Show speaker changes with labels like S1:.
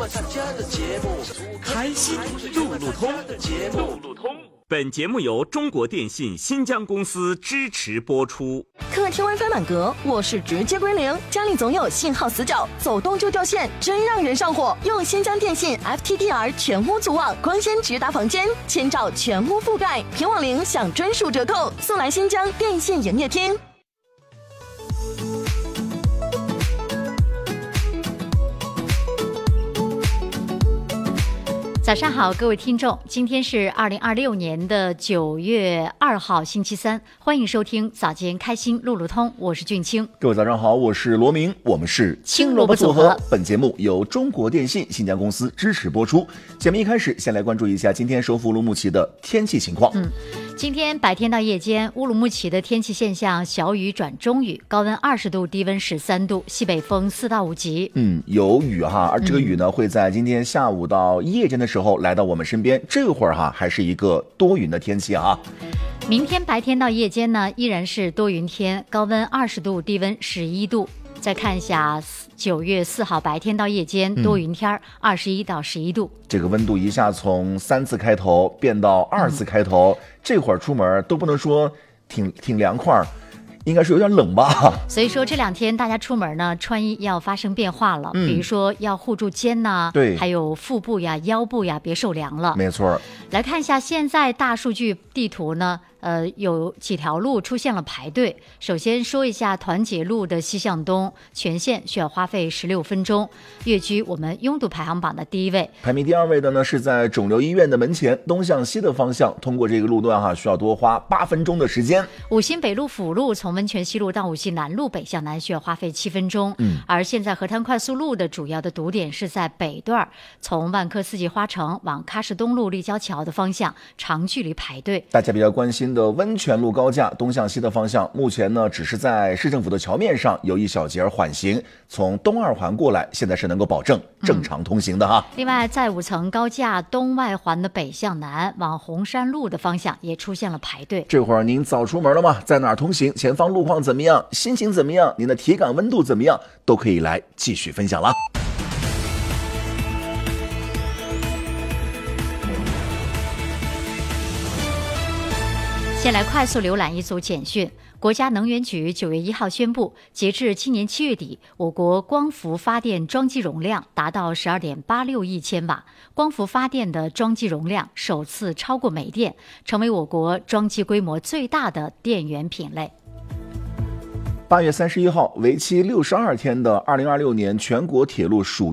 S1: 开心路路通。本节目由中国电信新疆公司支持播出。
S2: 客厅 WiFi 满格，卧室直接归零，家里总有信号死角，走动就掉线，真让人上火。用新疆电信 FTTR 全屋组网，光纤直达房间，千兆全屋覆盖，平网0享专属折扣，速来新疆电信营业厅。
S3: 早上好，各位听众，今天是2026年的9月2号，星期三，欢迎收听早间开心路路通，我是俊清。
S4: 各位早上好，我是罗明，我们是青萝卜组合。本节目由中国电信新疆公司支持播出。节目一开始，先来关注一下今天首府乌鲁木齐的天气情况。
S3: 今天白天到夜间，乌鲁木齐的天气现象小雨转中雨，高温20度，低温13度，西北风4到5级。
S4: 有雨哈，而这个雨呢，会在今天下午到夜间的时候来到我们身边。这会儿哈，还是一个多云的天气啊。
S3: 明天白天到夜间呢，依然是多云天，高温20度，低温11度。再看一下9月4号白天到夜间多云天，21到11度。
S4: 这个温度一下从3字开头变到2字开头，这会儿出门都不能说挺凉快，应该是有点冷吧。
S3: 所以说这2天大家出门呢，穿衣要发生变化了，比如说要护住肩呐，
S4: 对，
S3: 还有腹部呀、腰部呀，别受凉了。
S4: 没错。
S3: 来看一下现在大数据地图呢。有几条路出现了排队。首先说一下团结路的西向东，全线需要花费16分钟，跃居我们拥堵排行榜的第1位。
S4: 排名第2位的呢是在肿瘤医院的门前，东向西的方向，通过这个路段哈，需要多花8分钟的时间。
S3: 五新北路辅路从温泉西路到五新南路北向南需要花费7分钟。而现在河滩快速路的主要的堵点是在北段，从万科4季花城往喀什东路立交桥的方向，长距离排队。
S4: 大家比较关心的温泉路高架东向西的方向，目前呢只是在市政府的桥面上有一小节缓行，从东2环过来现在是能够保证正常通行的哈。
S3: 另外在5层高架东外环的北向南往红山路的方向也出现了排队。
S4: 这会儿您早出门了吗？在哪儿通行？前方路况怎么样？心情怎么样？您的体感温度怎么样？都可以来继续分享了。
S3: 先来快速浏览一组简讯。国家能源局9月1号宣布，截至今年7月底，我国光伏发电装机容量达到12.86亿千瓦，光伏发电的装机容量首次超过煤电，成为我国装机规模最大的电源品类。
S4: 8月31号，为期62天的2026年全国铁路属